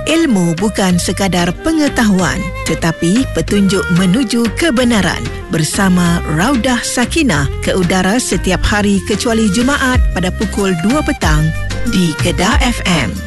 Ilmu bukan sekadar pengetahuan, tetapi petunjuk menuju kebenaran. Bersama Raudah Sakinah ke udara setiap hari kecuali Jumaat pada pukul 2 petang di Kedah FM.